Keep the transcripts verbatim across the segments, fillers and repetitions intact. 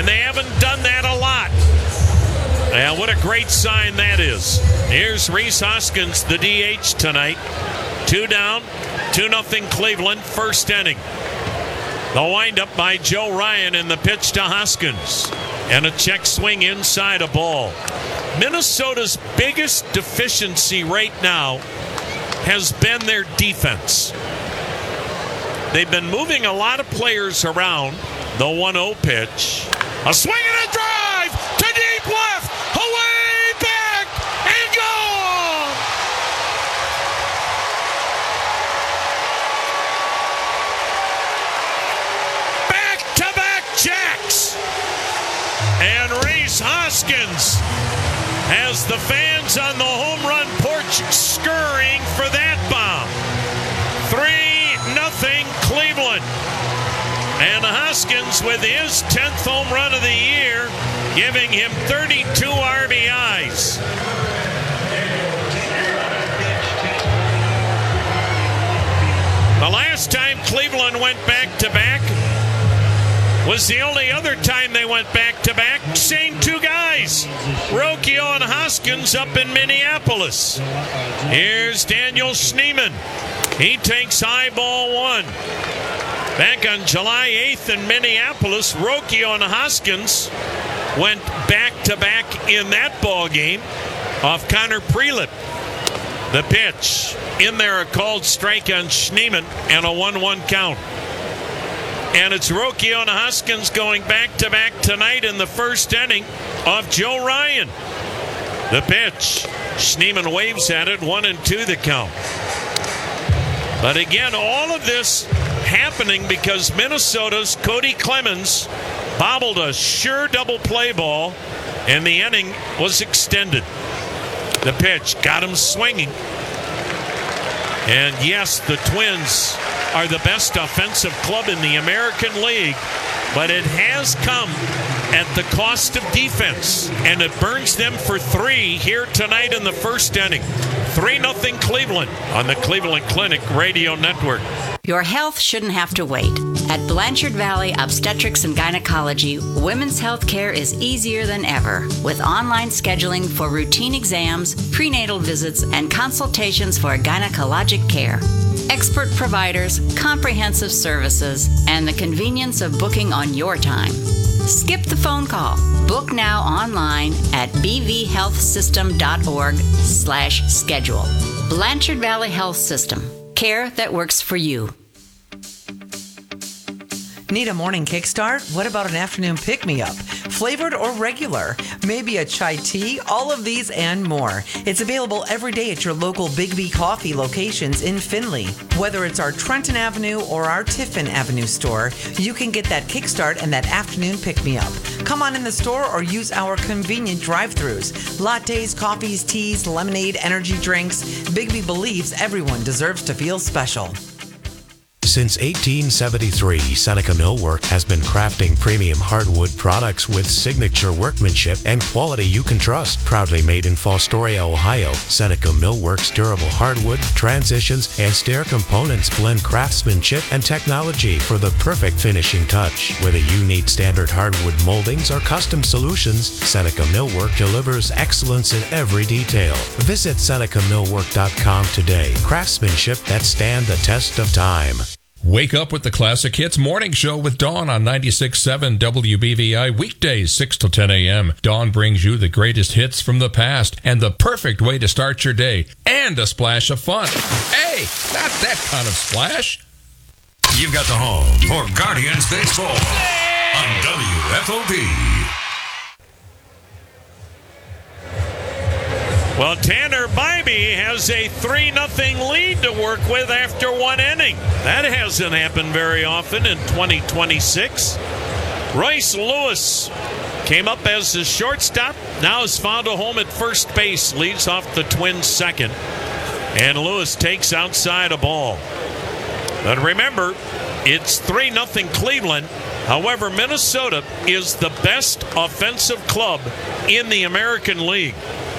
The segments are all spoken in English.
And they haven't done that a lot. Yeah, what a great sign that is. Here's Rhys Hoskins, the D H tonight. Two down, two nothing Cleveland, first inning. The windup by Joe Ryan in the pitch to Hoskins. And a check swing inside a ball. Minnesota's biggest deficiency right now has been their defense. They've been moving a lot of players around. The one oh pitch. A swing and a drive to deep left. Away back and gone. Back-to-back jacks. And Rhys Hoskins has the fans on the home run porch scurrying for that bomb. three nothing Cleveland. And Hoskins with his tenth home run of the year, giving him thirty-two R B Is. The last time Cleveland went back-to-back was the only other time they went back-to-back. Same two guys, Rocchio and Hoskins up in Minneapolis. Here's Daniel Schneemann. He takes high ball one. Back on July eighth in Minneapolis, Rocchio and Hoskins went back-to-back in that ball game off Connor Prelip. The pitch. In there, a called strike on Schneemann and a one one count. And it's Rocchio and Hoskins going back-to-back tonight in the first inning of Joe Ryan. The pitch. Schneemann waves at it, one and two the count. But again, all of this happening because Minnesota's Cody Clemens bobbled a sure double play ball, and the inning was extended. The pitch got him swinging. And yes, the Twins are the best offensive club in the American League, but it has come at the cost of defense, and it burns them for three here tonight in the first inning. three nothing Cleveland on the Cleveland Clinic Radio Network. Your health shouldn't have to wait. At Blanchard Valley Obstetrics and Gynecology, women's health care is easier than ever, with online scheduling for routine exams, prenatal visits, and consultations for gynecologic care. Expert providers, comprehensive services, and the convenience of booking on your time. Skip the phone call. Book now online at bvhealthsystem.org slash schedule. Blanchard Valley Health System. Care that works for you. Need a morning kickstart? What about an afternoon pick-me-up? Flavored or regular? Maybe a chai tea? All of these and more. It's available every day at your local Big B Coffee locations in Findlay. Whether it's our Trenton Avenue or our Tiffin Avenue store, you can get that kickstart and that afternoon pick-me-up. Come on in the store or use our convenient drive-thrus. Lattes, coffees, teas, lemonade, energy drinks. Big B believes everyone deserves to feel special. Since eighteen seventy-three, Seneca Millwork has been crafting premium hardwood products with signature workmanship and quality you can trust. Proudly made in Fostoria, Ohio, Seneca Millwork's durable hardwood, transitions, and stair components blend craftsmanship and technology for the perfect finishing touch. Whether you need standard hardwood moldings or custom solutions, Seneca Millwork delivers excellence in every detail. Visit Seneca Millwork dot com today. Craftsmanship that stand the test of time. Wake up with the Classic Hits Morning Show with Dawn on ninety-six point seven W B V I, weekdays six to ten a.m. Dawn brings you the greatest hits from the past and the perfect way to start your day, and a splash of fun. Hey, not that kind of splash. You've got the home for Guardians Baseball on W F O P. Well, Tanner Bybee has a three nothing lead to work with after one inning. That hasn't happened very often in twenty twenty-six. Royce Lewis came up as the shortstop, now has found a home at first base, leads off the Twins' second. And Lewis takes outside a ball. But remember, it's three nothing Cleveland. However, Minnesota is the best offensive club in the American League.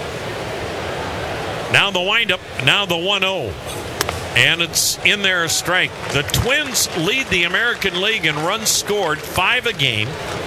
Now the windup, now the one oh. And it's in there a strike. The Twins lead the American League in runs scored, five a game.